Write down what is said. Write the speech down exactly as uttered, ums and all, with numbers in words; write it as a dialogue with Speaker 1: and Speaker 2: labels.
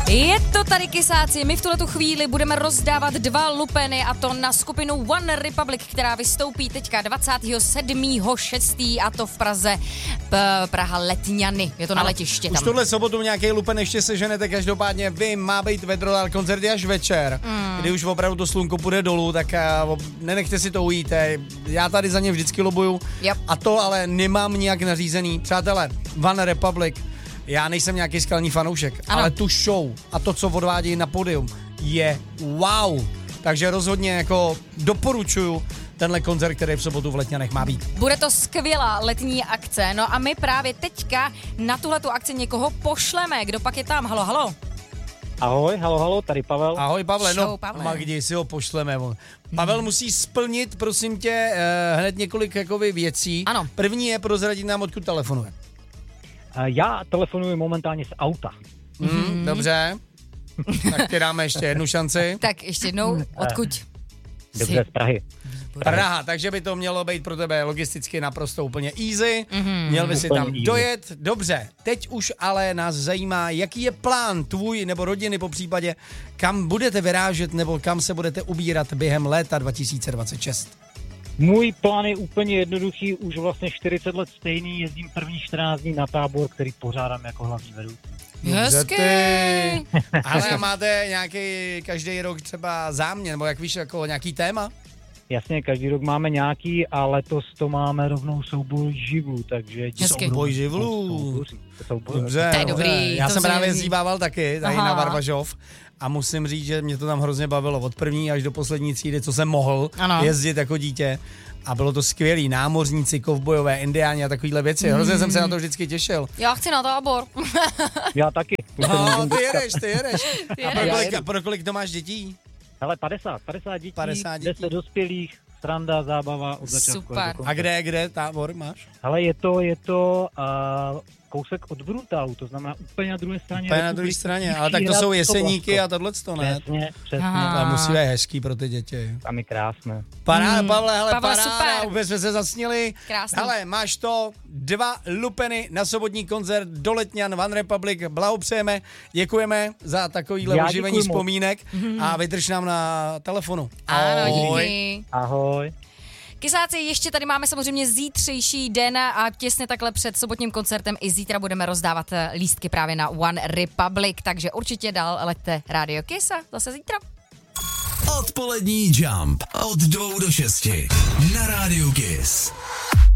Speaker 1: Je to tady, kysáci, my v tuhletu chvíli budeme rozdávat dva lupeny a to na skupinu One Republic, která vystoupí teďka dvacátého sedmého šestého a to v Praze P- Praha Letňany, je to na letiště
Speaker 2: Už
Speaker 1: tam.
Speaker 2: tohle sobotu nějaký lupen ještě seženete, každopádně vy má být Vedrodár koncert až večer, mm. kdy už opravdu to slunko půjde dolů, tak uh, nenechte si to ujít, já tady za ně vždycky lobuju
Speaker 1: yep.
Speaker 2: a to ale nemám nějak nařízený. Přátelé, One Republic, já nejsem nějaký skalní fanoušek, ano. ale tu show a to, co odvádějí na pódium, je wow. Takže rozhodně jako doporučuju tenhle koncert, který v sobotu v Letňanech má být.
Speaker 1: Bude to skvělá letní akce, no a my právě teďka na tuhletu akci někoho pošleme. Kdo pak je tam? Halo, halo.
Speaker 3: Ahoj, halo, halo, tady Pavel.
Speaker 2: Ahoj, Pavle,
Speaker 1: Show,
Speaker 2: no,
Speaker 1: Pavle.
Speaker 2: Magdi, si ho pošleme. Pavel hmm. musí splnit, prosím tě, uh, hned několik jakoby věcí.
Speaker 1: Ano.
Speaker 2: První je prozradit nám, odkud telefonuje.
Speaker 3: Já telefonuji momentálně z auta.
Speaker 2: Mm, mm. Dobře, tak ti dáme ještě jednu šanci.
Speaker 1: Tak ještě jednou, odkud?
Speaker 3: Dobře, z Prahy.
Speaker 2: Praha, takže by to mělo být pro tebe logisticky naprosto úplně easy. Mm-hmm. Měl by si
Speaker 3: Úplně
Speaker 2: tam
Speaker 3: easy.
Speaker 2: dojet. Dobře, teď už ale nás zajímá, jaký je plán tvůj nebo rodiny po případě, kam budete vyrážet nebo kam se budete ubírat během léta dva tisíce dvacet šest.
Speaker 3: Můj plán je úplně jednoduchý, už vlastně čtyřicet let stejný, jezdím první čtrnáct dní na tábor, který pořádám jako hlavní vedoucí.
Speaker 1: Hezky.
Speaker 2: Ale máte nějaký každý rok třeba záměr, nebo jak víš, jako nějaký téma?
Speaker 3: Jasně, každý rok máme nějaký a letos to máme rovnou souboj živlů, takže...
Speaker 2: Souboj živlů. Dobře,
Speaker 1: to je dobrý.
Speaker 2: Já
Speaker 1: to
Speaker 2: jsem
Speaker 1: se
Speaker 2: právě
Speaker 1: jezdí.
Speaker 2: zývával taky, tady
Speaker 1: Aha.
Speaker 2: na Varvažov. A musím říct, že mě to tam hrozně bavilo od první až do poslední třídy, co jsem mohl
Speaker 1: ano.
Speaker 2: jezdit jako dítě. A bylo to skvělý, námořníci, kovbojové, indiáni a takovýhle věci. Hrozně mm. jsem se na to vždycky těšil.
Speaker 1: Já chci na tábor.
Speaker 3: Já taky.
Speaker 2: No, ty jedeš, ty jedeš.
Speaker 1: Ty
Speaker 2: A pro
Speaker 1: jedeš.
Speaker 2: kolik, a pro kolik to máš dětí?
Speaker 3: Hele, padesát, padesát dětí,
Speaker 2: padesát dětí.
Speaker 3: deset dospělých, sranda, zábava od začátku.
Speaker 1: Super.
Speaker 3: do
Speaker 2: A
Speaker 3: konce.
Speaker 2: kde, kde tábor máš?
Speaker 3: Hele, je to, je to uh, kousek od Brutalu, to znamená úplně na druhé straně.
Speaker 2: Úplně na druhé straně, ale tak to jsou Jeseníky a tohleto, ne?
Speaker 3: Přesně, přesně.
Speaker 1: Aha.
Speaker 2: To musí být hezký pro ty děti.
Speaker 3: Tam je krásné.
Speaker 2: Paráda,
Speaker 1: Hmm.
Speaker 2: Pavle, hele,
Speaker 1: Pavle,
Speaker 2: paráda,
Speaker 1: super.
Speaker 2: úplně jsme se zasnili.
Speaker 1: Krásný.
Speaker 2: Hele, máš to, dva lupeny na sobotní koncert do Letňan, One Republic, blahopřejeme, děkujeme za takovýhle
Speaker 3: Já
Speaker 2: oživení
Speaker 3: děkuji moc.
Speaker 2: vzpomínek a vydrž nám na telefonu.
Speaker 1: Ano,
Speaker 2: Ahoj.
Speaker 1: díky.
Speaker 3: Ahoj.
Speaker 1: Kysáci, ještě tady máme samozřejmě zítřejší den a těsně takhle před sobotním koncertem i zítra budeme rozdávat eh, lístky právě na One Republic, takže určitě dál leďte Radio Kiss a zase zítra.
Speaker 4: Odpolední Jump od dvou do šesti na Rádiu Kiss.